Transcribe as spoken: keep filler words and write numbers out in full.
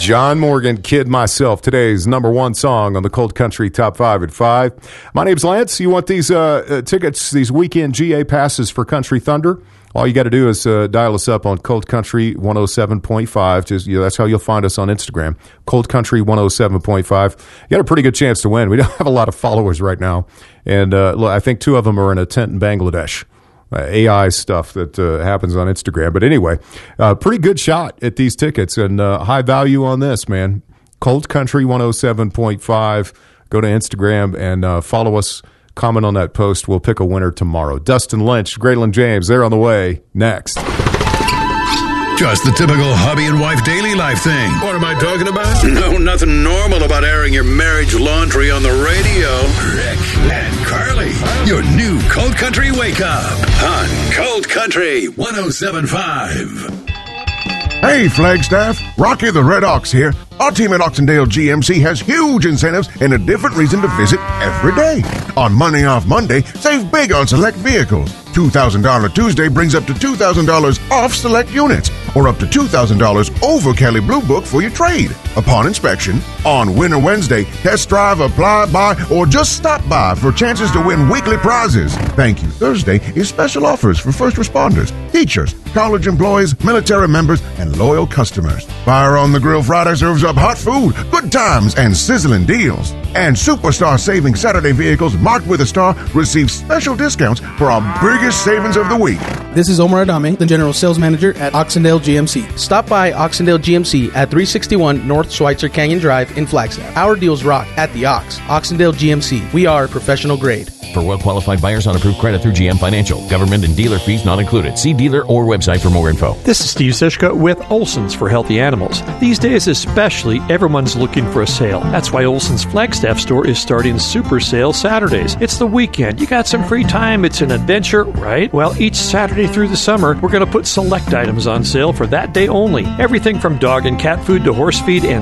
John Morgan, Kid Myself, today's number one song on the Cold Country Top five at five. My name's Lance. You want these uh, uh, tickets, these weekend G A passes for Country Thunder? All you got to do is uh, dial us up on Cold Country one oh seven point five. Just, you know, that's how you'll find us on Instagram, Cold Country one oh seven point five. You got a pretty good chance to win. We don't have a lot of followers right now, and uh, look, I think two of them are in a tent in Bangladesh. Uh, A I stuff that uh, happens on Instagram. But anyway, uh, pretty good shot at these tickets, and uh, high value on this, man. Cold Country one oh seven point five. Go to Instagram and uh, follow us. Comment on that post. We'll pick a winner tomorrow. Dustin Lynch, Graylin James, they're on the way next. Just the typical hubby and wife daily life thing. What am I talking about? No, nothing normal about airing your marriage laundry on the radio. Rick and Carly, your new Cold Country Wake Up on Cold Country one oh seven point five. Hey, Flagstaff, Rocky the Red Ox here. Our team at Oxendale G M C has huge incentives and a different reason to visit every day. On Money Off Monday, save big on select vehicles. two thousand dollars Tuesday brings up to two thousand dollars off select units, or up to two thousand dollars over Kelly Blue Book for your trade. Upon inspection, on Winter Wednesday, test drive, apply, buy, or just stop by for chances to win weekly prizes. Thank You Thursday is special offers for first responders, teachers, college employees, military members, and loyal customers. Fire on the Grill Friday serves up hot food, good times, and sizzling deals. And Superstar Saving Saturday vehicles marked with a star receive special discounts for our biggest savings of the week. This is Omar Adame, the General Sales Manager at Oxendale G M C. Stop by Oxendale G M C at three sixty-one North Schweitzer Canyon Drive in Flagstaff. Our deals rock at the Ox. Oxendale G M C. We are professional grade. For well-qualified buyers on approved credit through G M Financial. Government and dealer fees not included. See dealer or website for more info. This is Steve Sischka with Olson's for Healthy Animals. These days especially, everyone's looking for a sale. That's why Olson's Flagstaff store is starting Super Sale Saturdays. It's the weekend. You got some free time. It's an adventure, right? Well, each Saturday through the summer, we're going to put select items on sale for that day only. Everything from dog and cat food to horse feed and